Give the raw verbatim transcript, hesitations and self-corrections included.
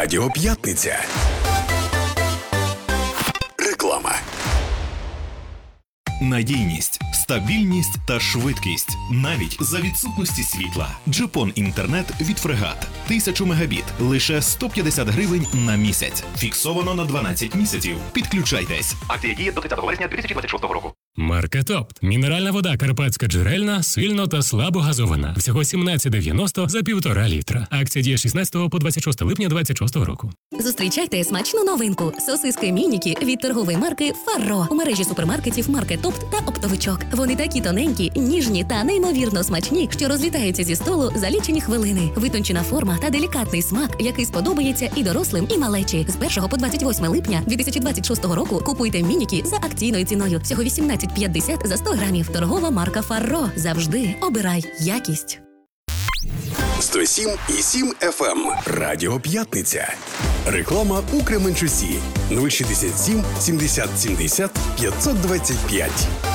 Радіо П'ятниця. Реклама. Надійність, стабільність та швидкість навіть за відсутності світла. Джипон інтернет від Фрегат. Тисячу мегабіт. Лише сто п'ятдесят гривень на місяць. Фіксовано на дванадцять місяців. Підключайтесь. Акція діє до тридцятого вересня дві тисячі двадцять шостого року. Маркет Опт. Мінеральна вода карпатська джерельна, сильно та слабо газована. Всього сімнадцять дев'яносто за півтора літра. Акція діє шістнадцятого по двадцять шосте липня двадцять шостого року. Зустрічайте смачну новинку. Сосиски мініки від торгової марки Фарро. У мережі супермаркетів Маркет Опт та Оптовичок. Вони такі тоненькі, ніжні та неймовірно смачні, що розлітаються зі столу за лічені хвилини. Витончена форма та делікатний смак, який сподобається і дорослим, і малечі. З першого по двадцять восьме липня дві тисячі двадцять шостого року купуйте мініки за акційною ціною. Всього вісімнадцять п'ятдесят за сто грамів. Торгова марка Фарро. Завжди обирай якість. сто сім і сім еф ем. Радіо П'ятниця. Реклама у Кременчусі. нуль шістдесят сім сімдесят сімдесят п'ятсот двадцять п'ять.